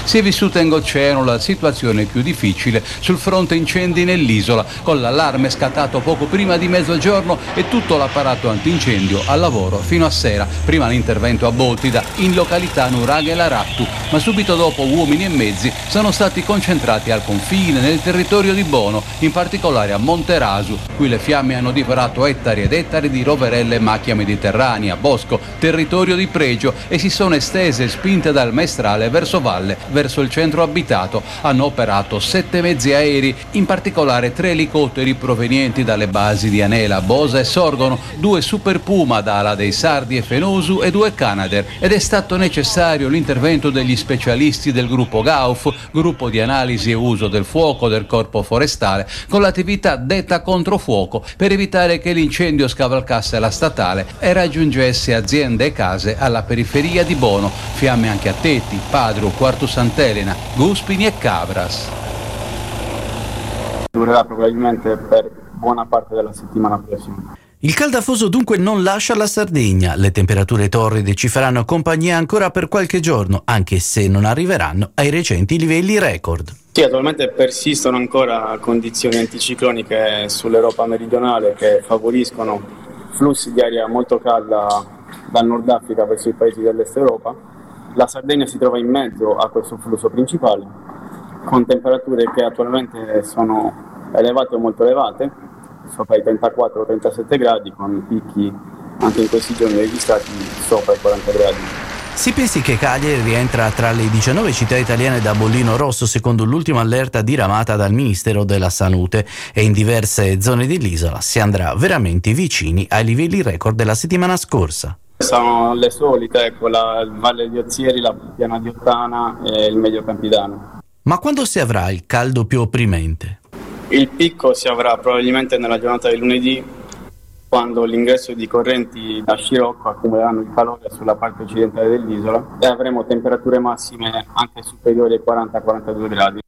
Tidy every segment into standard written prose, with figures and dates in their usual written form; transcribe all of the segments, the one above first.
Si è vissuta in Gocciano la situazione più difficile sul fronte incendi nell'isola, con l'allarme scattato poco prima di mezzogiorno e tutto l'apparato antincendio al lavoro fino a sera, prima l'intervento a Boltida, in località Nuraghe Larattu, ma subito dopo uomini e mezzi sono stati concentrati al confine, nel territorio di Bono, in particolare a Monterasu. Qui le fiamme hanno divorato ettari ed ettari di roverelle e macchia mediterranea, bosco, territorio di pregio, e si sono estese spinte dal maestrale verso valle, verso il centro abitato. Hanno operato 7 mezzi aerei, in particolare 3 elicotteri provenienti dalle basi di Anela, Bosa e Sorgono, 2 Super Puma da Ala dei Sardi e Fenosu e 2 Canadair, ed è stato necessario l'intervento degli specialisti del gruppo GAUF, gruppo di analisi e uso del fuoco del Corpo Forestale, con l'attività detta controfuoco, per evitare che l'incendio scavalcasse la statale e raggiungesse aziende e case alla periferia di Bono. Fiamme anche a Teti, Padru, Quartu Sant'Elena, Guspini e Cabras. Durerà probabilmente per buona parte della settimana prossima. Il caldafoso dunque non lascia la Sardegna. Le temperature torride ci faranno compagnia ancora per qualche giorno, anche se non arriveranno ai recenti livelli record. Sì, attualmente persistono ancora condizioni anticicloniche sull'Europa meridionale che favoriscono flussi di aria molto calda dal Nord Africa verso i paesi dell'Est Europa. La Sardegna si trova in mezzo a questo flusso principale, con temperature che attualmente sono elevate o molto elevate, sopra i 34-37 gradi, con picchi anche in questi giorni registrati sopra i 40 gradi. Si pensi che Cagliari rientra tra le 19 città italiane da bollino rosso, secondo l'ultima allerta diramata dal Ministero della Salute, e in diverse zone dell'isola si andrà veramente vicini ai livelli record della settimana scorsa. Sono le solite, ecco, la Valle di Ozieri, la Piana di Ottana e il Medio Campidano. Ma quando si avrà il caldo più opprimente? Il picco si avrà probabilmente nella giornata di lunedì, quando l'ingresso di correnti da scirocco accumuleranno il calore sulla parte occidentale dell'isola e avremo temperature massime anche superiori ai 40-42 gradi.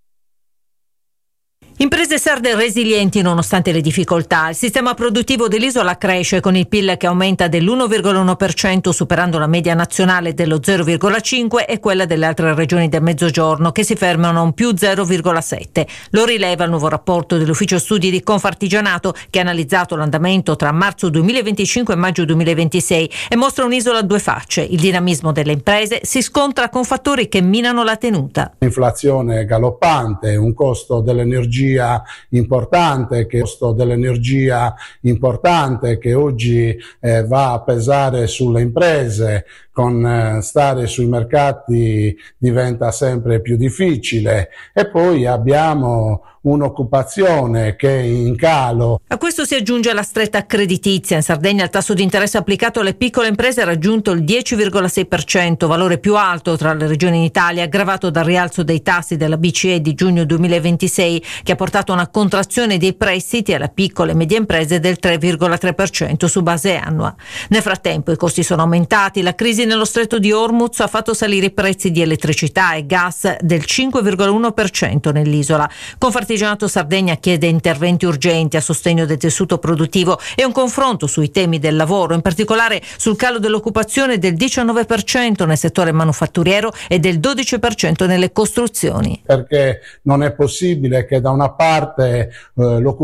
Imprese sarde resilienti nonostante le difficoltà. Il sistema produttivo dell'isola cresce, con il PIL che aumenta dell'1,1%, superando la media nazionale dello 0,5% e quella delle altre regioni del Mezzogiorno, che si fermano a un più 0,7%. Lo rileva il nuovo rapporto dell'Ufficio Studi di Confartigianato, che ha analizzato l'andamento tra marzo 2025 e maggio 2026 e mostra un'isola a due facce. Il dinamismo delle imprese si scontra con fattori che minano la tenuta. Inflazione galoppante, un costo dell'energia importante, che oggi va a pesare sulle imprese, con stare sui mercati diventa sempre più difficile, e poi abbiamo un'occupazione che è in calo. A questo si aggiunge la stretta creditizia. In Sardegna il tasso di interesse applicato alle piccole imprese ha raggiunto il 10,6%, valore più alto tra le regioni in Italia, aggravato dal rialzo dei tassi della BCE di giugno 2026, che ha portato a una contrazione dei prestiti alle piccole e medie imprese del 3,3% su base annua. Nel frattempo i costi sono aumentati. La crisi nello stretto di Hormuz ha fatto salire i prezzi di elettricità e gas del 5,1% nell'isola. Confartigianato Sardegna chiede interventi urgenti a sostegno del tessuto produttivo e un confronto sui temi del lavoro, in particolare sul calo dell'occupazione del 19% nel settore manufatturiero e del 12% nelle costruzioni. Perché non è possibile che da una parte l'occupazione